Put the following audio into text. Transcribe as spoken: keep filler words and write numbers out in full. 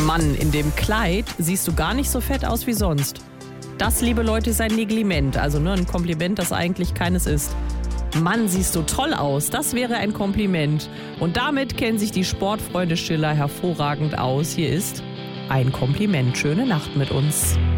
Mann, in dem Kleid siehst du gar nicht so fett aus wie sonst. Das, liebe Leute, ist ein Neglement, also ne, ein Kompliment, das eigentlich keines ist. Mann, siehst du toll aus, das wäre ein Kompliment. Und damit kennen sich die Sportfreunde Schiller hervorragend aus. Hier ist ein Kompliment. Schöne Nacht mit uns.